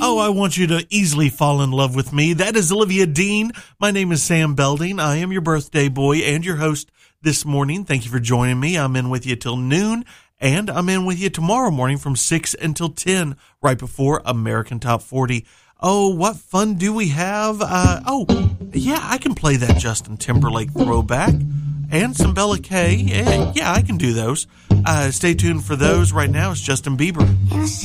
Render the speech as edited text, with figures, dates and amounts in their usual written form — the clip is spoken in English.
Oh, I want you to easily fall in love with me. That is Olivia Dean. My name is Sam Belding. I am your birthday boy and your host this morning. Thank you for joining me. I'm in with you till noon, and I'm in with you tomorrow morning from 6 until 10, right before American Top 40. Oh, what fun do we have? Yeah, I can play that Justin Timberlake throwback and some Bella Kay. Yeah, I can do those. Stay tuned for those. Right now, it's Justin Bieber.